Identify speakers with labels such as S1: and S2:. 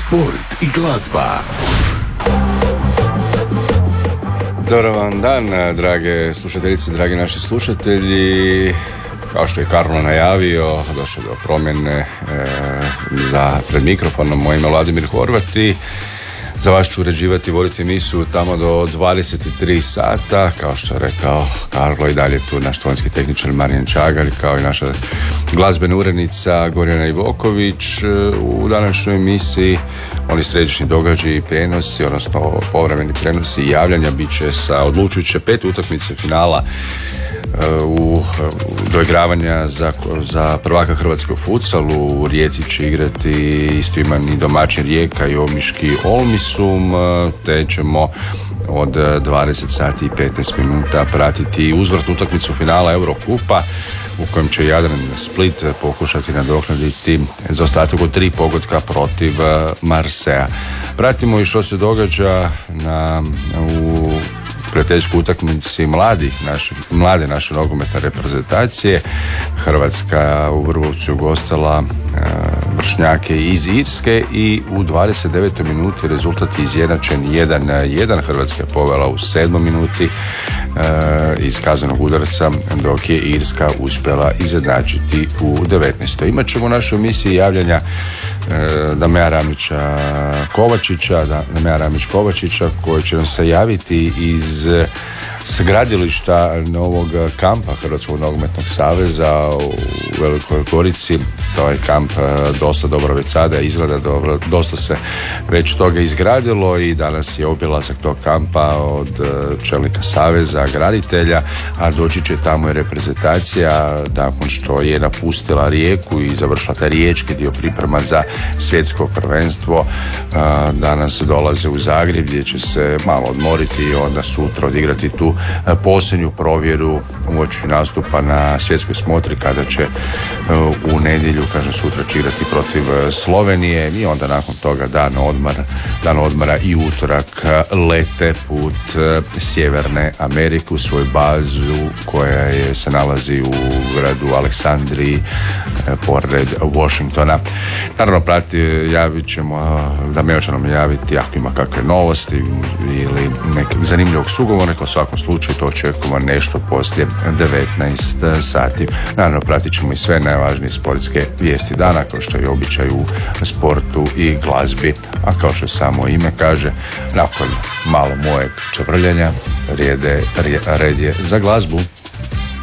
S1: sport i glazba.
S2: Dobar vam dan, drage slušateljice, dragi naši slušatelji. Kao što je Karlo najavio, došlo do promjene pred mikrofonom. Moje ime je Vladimir Horvat i za vas ću uređivati i voditi emisiju tamo do 23 sata. Kao što je rekao Karlo, i dalje tu naš tonski tehničar Marijan Čagar, kao i naša glazbena urednica Gorjana Ivoković. U današnjoj emisiji oni središnji događaji i prenosi, odnosno povremeni prenosi i javljanja bit će sa odlučujuće 5 utakmice finala u doigravanja za prvaka hrvatskog futsalu. U Rijeci će igrati istoimeni domaćin Rijeka i omiški Olmisum, te ćemo od 20 sati i 15 minuta pratiti uzvratnu utakmicu finala Eurokupa u kojem će Jadran Split pokušati nadoknaditi zaostatak od 3 pogotka protiv Marseja. Pratimo i što se događa u prijateljskoj utakmici mlade naše nogometne reprezentacije. Hrvatska u Vrbovcu ugostila vršnjake iz Irske i u 29. minuti rezultat izjednačen 1-1. Hrvatska je povela u 7. minuti iz kaznenog udarca, dok je Irska uspjela izjednačiti u 19. Imat ćemo u našoj emisiji javljanja Damea Ramić-Kovačića koji će nam se javiti iz gradilišta novog kampa Hrvatskog nogometnog saveza u Velikoj Gorici. To je kamp dosta dobro već sada izgleda dobro, dosta se već toga izgradilo i danas je obilazak tog kampa od čelnika saveza, graditelja, a doći će tamo i reprezentacija nakon što je napustila Rijeku i završila taj riječki dio priprema za svjetsko prvenstvo. Danas dolaze u Zagreb gdje će se malo odmoriti i onda sutra odigrati tu posljednju provjeru uoči nastupa na svjetskoj smotri kada će u nedjelju, sutra će igrati protiv Slovenije i onda nakon toga dan odmora i utorak lete put Sjeverne Amerike u svoju bazu koja se nalazi u gradu Aleksandriji pored Washingtona. Naravno javit ćemo, Dameo će nam javiti ako ima kakve novosti ili nekog zanimljivog sugovornika. U svakom slučaju to očekujemo nešto poslije 19 sati. Naravno pratit ćemo i sve najvažnije sportske vijesti dana, kao što je običaj u sportu i glazbi, a kao što samo ime kaže, nakon malo mojeg čavrljanja red je za glazbu.